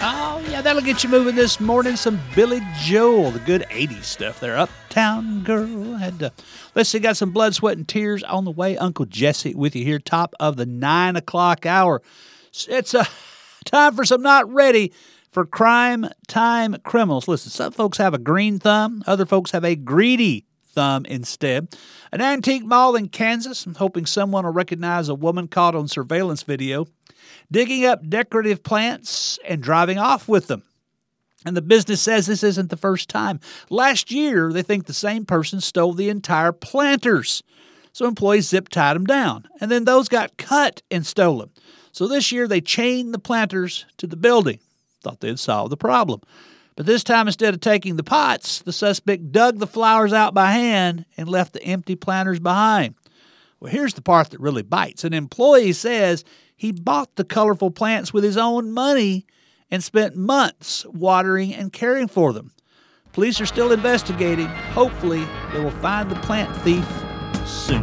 Oh, yeah, that'll get you moving this morning. Some Billy Joel, the good 80s stuff there. Uptown Girl. Let's see, got some blood, sweat, and tears on the way. Uncle Jesse with you here, top of the 9 o'clock hour. It's time for some Not Ready for Crime Time Criminals. Listen, some folks have a green thumb. Other folks have a greedy thumb instead. An antique mall in Kansas. I'm hoping someone will recognize a woman caught on surveillance video digging up decorative plants and driving off with them. And the business says this isn't the first time. Last year, they think the same person stole the entire planters. So employees zip-tied them down. And then those got cut and stolen. So this year, they chained the planters to the building. Thought they'd solve the problem. But this time, instead of taking the pots, the suspect dug the flowers out by hand and left the empty planters behind. Well, here's the part that really bites. An employee says he bought the colorful plants with his own money and spent months watering and caring for them. Police are still investigating. Hopefully, they will find the plant thief soon.